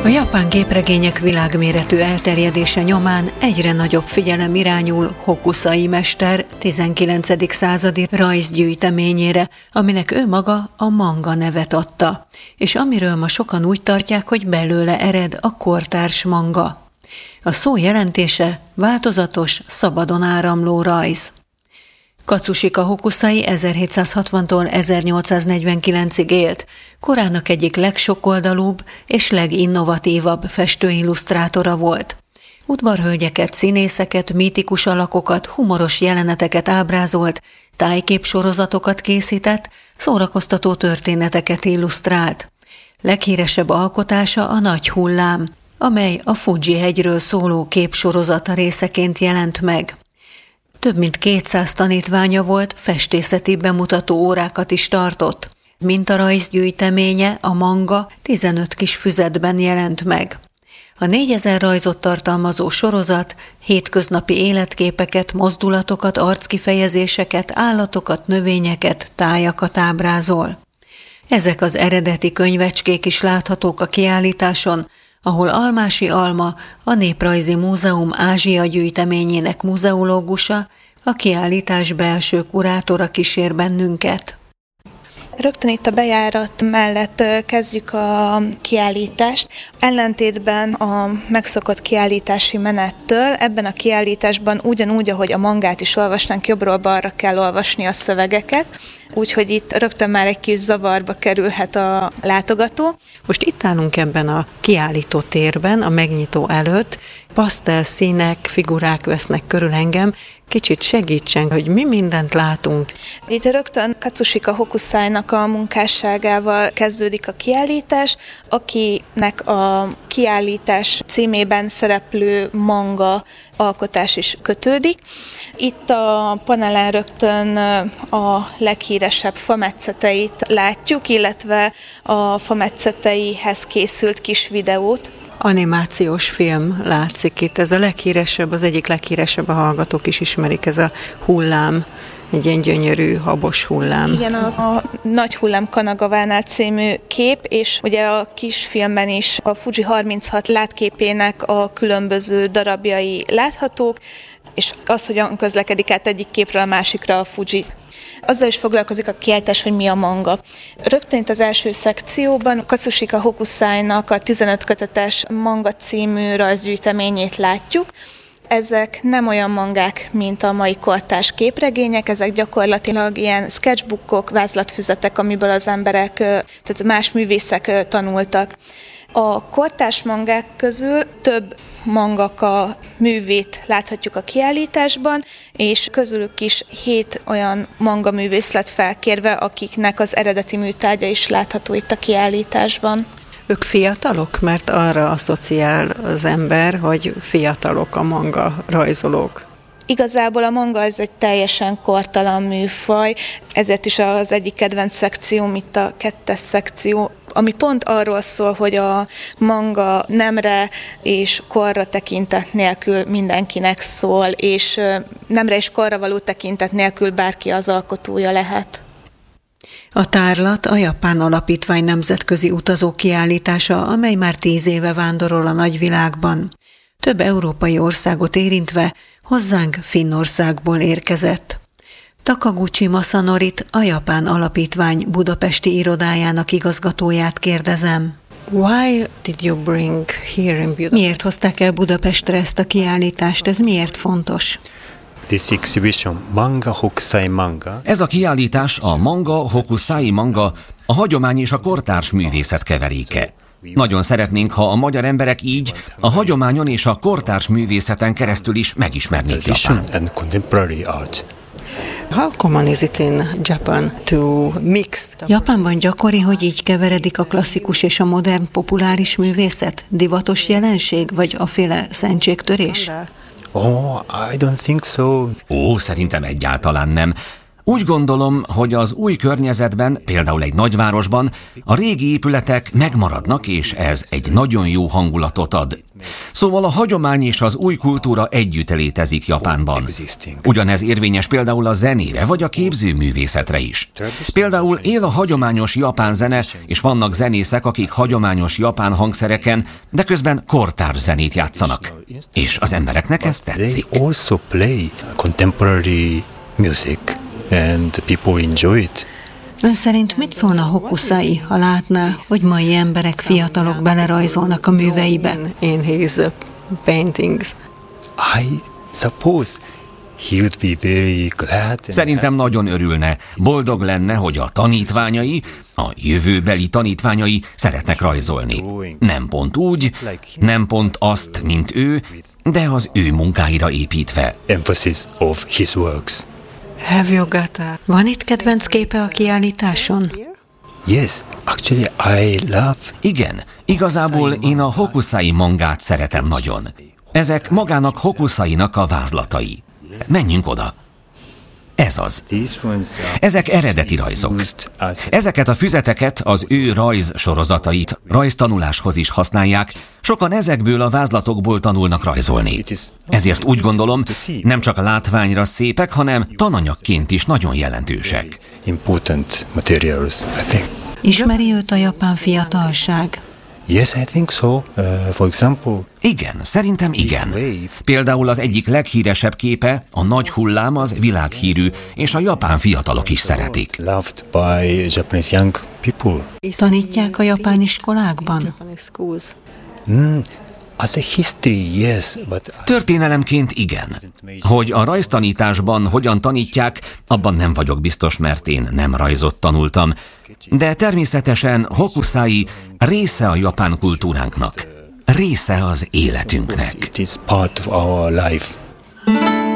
A japán képregények világméretű elterjedése nyomán egyre nagyobb figyelem irányul Hokusai mester 19. századi rajzgyűjteményére, aminek ő maga a manga nevet adta, és amiről ma sokan úgy tartják, hogy belőle ered a kortárs manga. A szó jelentése változatos, szabadon áramló rajz. Katsushika Hokusai 1760-tól 1849-ig élt, korának egyik legsokoldalúbb és leginnovatívabb festőillusztrátora volt. Udvarhölgyeket, színészeket, mítikus alakokat, humoros jeleneteket ábrázolt, tájképsorozatokat készített, szórakoztató történeteket illusztrált. Leghíresebb alkotása a Nagy hullám, amely a Fudzsi-hegyről szóló képsorozata részeként jelent meg. Több mint 200 tanítványa volt, festészeti bemutató órákat is tartott. Mintarajzgyűjteménye, a manga 15 kis füzetben jelent meg. A 4000 rajzot tartalmazó sorozat hétköznapi életképeket, mozdulatokat, arckifejezéseket, állatokat, növényeket, tájakat ábrázol. Ezek az eredeti könyvecskék is láthatók a kiállításon, ahol Almási Alma, a Néprajzi Múzeum Ázsia gyűjteményének muzeológusa, a kiállítás belső kurátora kísér bennünket. Rögtön itt a bejárat mellett kezdjük a kiállítást. Ellentétben a megszokott kiállítási menettől ebben a kiállításban ugyanúgy, ahogy a mangát is olvasnánk, jobbról balra kell olvasni a szövegeket, úgyhogy itt rögtön már egy kis zavarba kerülhet a látogató. Most itt állunk ebben a kiállító térben, a megnyitó előtt, pasztelszínek, figurák vesznek körül engem. Kicsit segítsen, hogy mi mindent látunk. Itt rögtön Katsushika Hokusainak a munkásságával kezdődik a kiállítás, akinek a kiállítás címében szereplő manga alkotás is kötődik. Itt a panelen rögtön a leghíresebb fametszeteit látjuk, illetve a fametszeteihez készült kis videót. Animációs film látszik itt, ez a leghíresebb, az egyik leghíresebb, a hallgatók is ismerik, ez a hullám, egy ilyen gyönyörű, habos hullám. Igen, a Nagy hullám Kanagawánál című kép, és ugye a kisfilmben is a Fuji 36 látképének a különböző darabjai láthatók, és az, hogyan közlekedik át egyik képről a másikra a Fuji. Azzal is foglalkozik a kiállítás, hogy mi a manga. Rögtön itt az első szekcióban Katsushika Hokusainak a 15 kötetes manga című rajzgyűjteményét látjuk. Ezek nem olyan mangák, mint a mai kortárs képregények, ezek gyakorlatilag ilyen sketchbookok, vázlatfüzetek, amiből az emberek, tehát más művészek tanultak. A kortárs mangák közül több mangaka művét láthatjuk a kiállításban, és közülük is 7 olyan manga művész lett felkérve, akiknek az eredeti műtárgya is látható itt a kiállításban. Ők fiatalok? Mert arra asszociál az ember, hogy fiatalok a manga rajzolók. Igazából a manga ez egy teljesen kortalan műfaj, ezért is az egyik kedvenc szekcióm itt a 2. szekció, ami pont arról szól, hogy a manga nemre és korra tekintet nélkül mindenkinek szól, és nemre és korra való tekintet nélkül bárki az alkotója lehet. A tárlat a Japán Alapítvány nemzetközi utazó kiállítása, amely már 10 éve vándorol a nagyvilágban. Több európai országot érintve hozzánk Finnországból érkezett. Takaguchi Masanorit, a Japán Alapítvány budapesti irodájának igazgatóját kérdezem. Why did you bring here in Budapest? Miért hozták el Budapestre ezt a kiállítást? Ez miért fontos? This exhibition, Manga Hokusai Manga. Ez a kiállítás, a Manga Hokusai Manga, a hagyomány és a kortárs művészet keveréke. Nagyon szeretnénk, ha a magyar emberek így a hagyományon és a kortárs művészeten keresztül is megismernék Japánt. How common is it in Japan to mix? Japánban gyakori, hogy így keveredik a klasszikus és a modern populáris művészet? Divatos jelenség, vagy aféle szentségtörés? I don't think so. Szerintem egyáltalán nem. Úgy gondolom, hogy az új környezetben, például egy nagyvárosban, a régi épületek megmaradnak, és ez egy nagyon jó hangulatot ad. Szóval a hagyomány és az új kultúra együtt létezik Japánban. Ugyanez érvényes például a zenére vagy a képzőművészetre is. Például él a hagyományos japán zene, és vannak zenészek, akik hagyományos japán hangszereken, de közben kortárs zenét játszanak. És az embereknek ez tetszik. They also play contemporary music and people enjoy it. Ön szerint mit szólna Hokusai, ha látná, hogy mai emberek, fiatalok belerajzolnak a műveibe? In his paintings. I suppose he would be very glad. Szerintem nagyon örülne, boldog lenne, hogy a tanítványai, a jövőbeli tanítványai szeretnek rajzolni. Nem pont úgy, nem pont azt, mint ő, de az ő munkáira építve. Emphasis of his works. Have you got Van itt kedvenc képe a kiállításon? Yes, actually I love. Igen, igazából én a Hokusai mangát szeretem nagyon. Ezek magának Hokusainak a vázlatai. Menjünk oda. Ez az. Ezek eredeti rajzok. Ezeket a füzeteket, az ő rajz sorozatait rajztanuláshoz is használják, sokan ezekből a vázlatokból tanulnak rajzolni. Ezért úgy gondolom, nem csak a látványra szépek, hanem tananyagként is nagyon jelentősek. Important materials, I think. Ismeri őt a japán fiatalság? Yes, I think so. For example, igen, szerintem igen. Például az egyik leghíresebb képe, a nagy hullám, az világhírű, és a japán fiatalok is szeretik. Loved by Japanese young people. Tanítják a japán iskolákban? As a history, yes, but Történelemként igen. Hogy a rajztanításban hogyan tanítják, abban nem vagyok biztos, mert én nem rajzot tanultam. De természetesen Hokusai része a japán kultúránknak. Része az életünknek. it is part of our life.